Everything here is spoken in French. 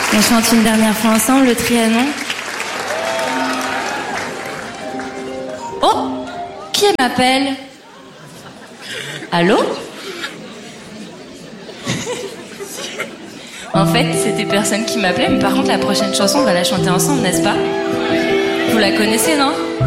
On chante une dernière fois ensemble le Trianon. Oh, qui m'appelle? Allô? En fait, c'était personne qui m'appelait, mais par contre la prochaine chanson, on va la chanter ensemble, n'est-ce pas? Vous la connaissez, non?